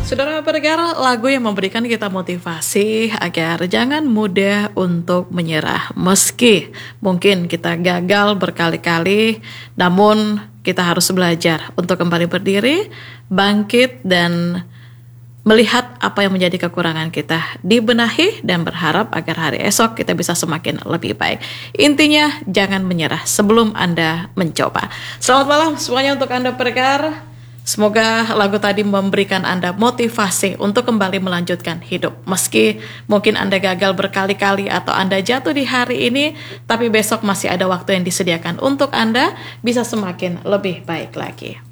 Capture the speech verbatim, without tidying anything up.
Saudara pendengar, lagu yang memberikan kita motivasi agar jangan mudah untuk menyerah. Meski mungkin kita gagal berkali-kali, namun kita harus belajar untuk kembali berdiri, bangkit, dan melihat apa yang menjadi kekurangan kita, dibenahi, dan berharap agar hari esok kita bisa semakin lebih baik. Intinya, jangan menyerah sebelum Anda mencoba. Selamat malam semuanya untuk Anda pendengar. Semoga lagu tadi memberikan Anda motivasi untuk kembali melanjutkan hidup. Meski mungkin Anda gagal berkali-kali atau Anda jatuh di hari ini, tapi besok masih ada waktu yang disediakan untuk Anda bisa semakin lebih baik lagi.